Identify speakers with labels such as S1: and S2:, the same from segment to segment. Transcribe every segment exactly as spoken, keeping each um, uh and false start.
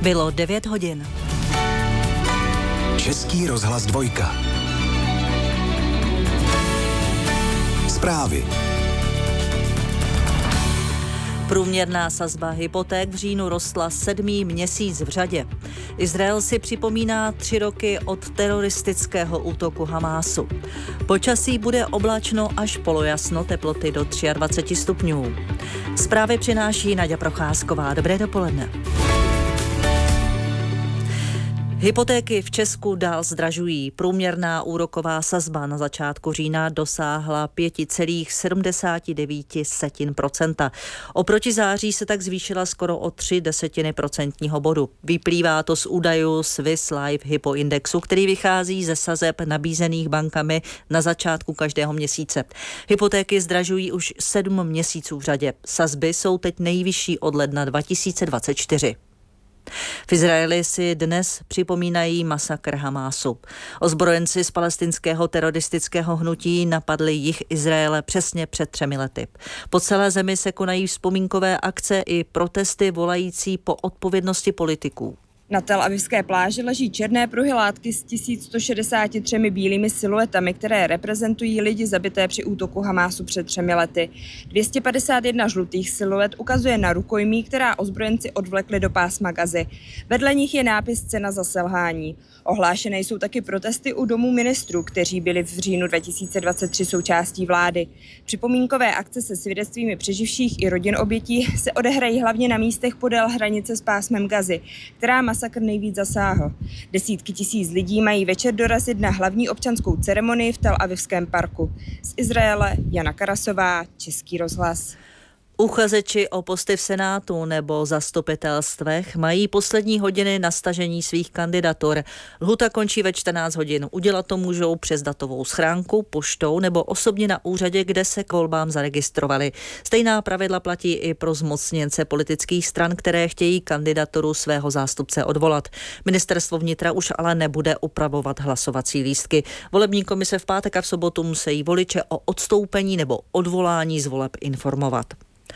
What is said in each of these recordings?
S1: Bylo devět hodin.
S2: Český rozhlas dvojka. Zprávy.
S1: Průměrná sazba hypoték v říjnu rostla sedmý měsíc v řadě. Izrael si připomíná tři roky od teroristického útoku Hamásu. Počasí bude oblačno až polojasno, teploty do dvacet tři stupňů. Zprávy přináší Naďa Procházková. Dobré dopoledne. Hypotéky v Česku dál zdražují. Průměrná úroková sazba na začátku října dosáhla pět celá sedmdesát devět procenta. Oproti září se tak zvýšila skoro o tři desetiny procentního bodu. Vyplývá to z údajů Swiss Life Hypo Indexu, který vychází ze sazeb nabízených bankami na začátku každého měsíce. Hypotéky zdražují už sedm měsíců v řadě. Sazby jsou teď nejvyšší od ledna dva tisíce dvacet čtyři. V Izraeli si dnes připomínají masakr Hamásu. Ozbrojenci z palestinského teroristického hnutí napadli jih Izraele přesně před třemi lety. Po celé zemi se konají vzpomínkové akce i protesty volající po odpovědnosti politiků.
S3: Na Tel Avivské pláži leží černé pruhy látky s tisíc sto šedesáti třemi bílými siluetami, které reprezentují lidi zabité při útoku Hamásu před třemi lety. dvě stě padesát jedna žlutých siluet ukazuje na rukojmí, která ozbrojenci odvlekli do pásma Gazy. Vedle nich je nápis Cena za selhání. Ohlášené jsou taky protesty u domů ministrů, kteří byli v říjnu dva tisíce dvacet tři součástí vlády. Připomínkové akce se svědectvími přeživších i rodin obětí se odehrají hlavně na místech podél hranice s pásmem Gazy, která masakr nejvíc zasáhl. Desítky tisíc lidí mají večer dorazit na hlavní občanskou ceremonii v Tel Avivském parku. Z Izraele Jana Karasová, Český rozhlas.
S1: Uchazeči o posty v Senátu nebo zastupitelstvech mají poslední hodiny na stažení svých kandidatur. Lhůta končí ve čtrnáct hodin. Udělat to můžou přes datovou schránku, poštou nebo osobně na úřadě, kde se k volbám zaregistrovali. Stejná pravidla platí i pro zmocněnce politických stran, které chtějí kandidaturu svého zástupce odvolat. Ministerstvo vnitra už ale nebude upravovat hlasovací lístky. Volební komise v pátek a v sobotu musí voliče o odstoupení nebo odvolání z voleb informovat.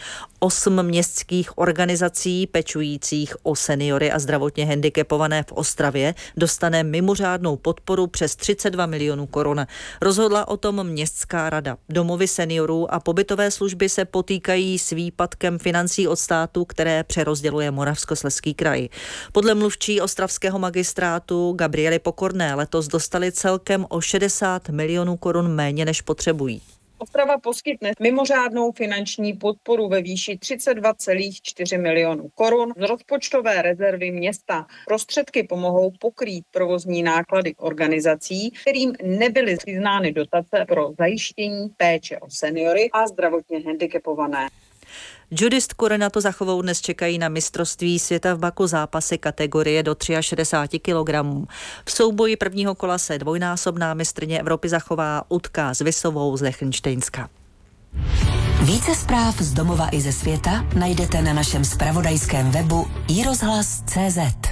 S1: Osm městských organizací pečujících o seniory a zdravotně handicapované v Ostravě dostane mimořádnou podporu přes třicet dva milionů korun. Rozhodla o tom městská rada. Domovy seniorů a pobytové služby se potýkají s výpadkem financí od státu, které přerozděluje Moravskoslezský kraj. Podle mluvčí ostravského magistrátu Gabriely Pokorné letos dostali celkem o šedesát milionů korun méně, než potřebují.
S4: Ostrava poskytne mimořádnou finanční podporu ve výši třicet dva celá čtyři milionů korun z rozpočtové rezervy města. Prostředky pomohou pokrýt provozní náklady organizací, kterým nebyly přiznány dotace pro zajištění péče o seniory a zdravotně handicapované.
S1: Judistku Renatu Zachovou dnes čekají na mistrovství světa v Baku zápasy kategorie do šedesáti třech kilogramů. V souboji prvního kola se dvojnásobná mistryně Evropy Zachová utká s Visovou z Lichtenštejnska.
S5: Více zpráv z domova i ze světa najdete na našem zpravodajském webu i rozhlas tečka cé zet.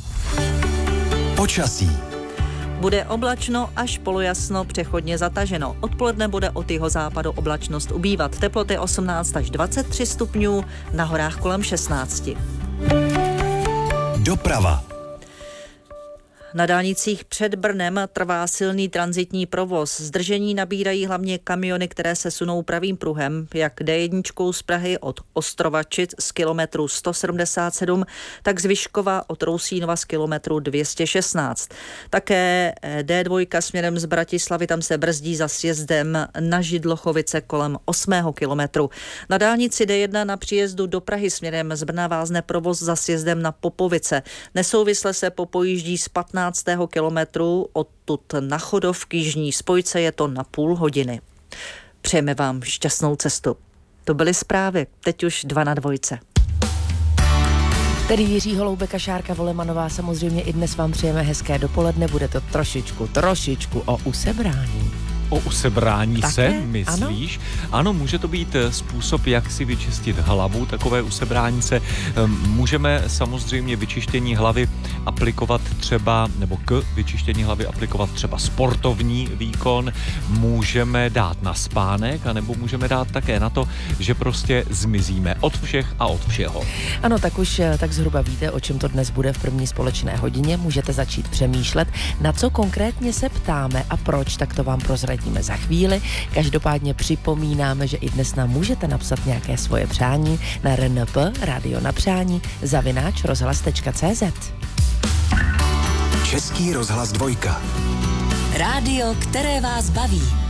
S2: Počasí.
S1: Bude oblačno až polojasno, přechodně zataženo. Odpoledne bude od jihozápadu oblačnost ubývat. Teploty osmnáct až dvacet tři stupňů, na horách kolem šestnáct.
S2: Doprava.
S1: Na dálnicích před Brnem trvá silný tranzitní provoz. Zdržení nabírají hlavně kamiony, které se sunou pravým pruhem, jak dé jedna z Prahy od Ostrovačic z kilometru sto sedmdesát sedm, tak z Vyškova od Rousínova z kilometru dvě stě šestnáct. Také dé dva směrem z Bratislavy, tam se brzdí za sjezdem na Židlochovice kolem osmého kilometru. Na dálnici dé jedna na příjezdu do Prahy směrem z Brna vázne provoz za sjezdem na Popovice. Nesouvisle se popojíždí z patnáctého kilometru odtud na Chodov k jižní spojce, je to na půl hodiny. Přejeme vám šťastnou cestu. To byly zprávy, teď už dva na dvojce.
S6: Tedy Jiří Holoubek a Šárka Volemanová, samozřejmě i dnes vám přejeme hezké dopoledne, bude to trošičku, trošičku o usebrání.
S2: O usebrání
S6: Také?
S2: se, myslíš? Ano. ano, může to být způsob, jak si vyčistit hlavu, takové usebrání se. Můžeme samozřejmě vyčištění hlavy aplikovat třeba, nebo k vyčištění hlavy aplikovat třeba sportovní výkon, můžeme dát na spánek, anebo můžeme dát také na to, že prostě zmizíme od všech a od všeho.
S6: Ano, tak už tak zhruba víte, o čem to dnes bude v první společné hodině. Můžete začít přemýšlet, na co konkrétně se ptáme a proč, tak to vám prozradíme za chvíli. Každopádně připomínáme, že i dnes nám můžete napsat nějaké svoje přání na R N P, rádio na přání, zavináč rozhlas tečka cé zet.
S7: Český rozhlas dvojka.
S5: Rádio, které vás baví.